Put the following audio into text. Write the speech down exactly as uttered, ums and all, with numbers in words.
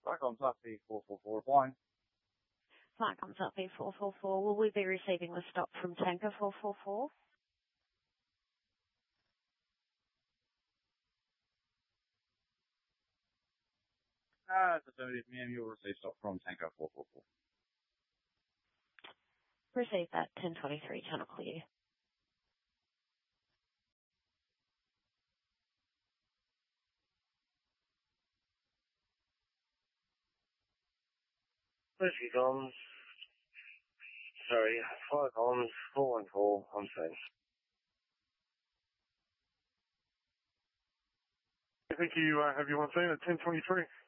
Flightcom's up B four four four, flying. Flightcom's up B four four four. Will we be receiving the stop from Tanker four four four? Ah, it's affirmative, ma'am. You'll receive stop from Tanker four four four. Receive that, ten twenty-three, channel clear. Whiskey comms. Sorry, five comms, four one four, I'm saying. I think you uh, have you on scene at ten twenty-three.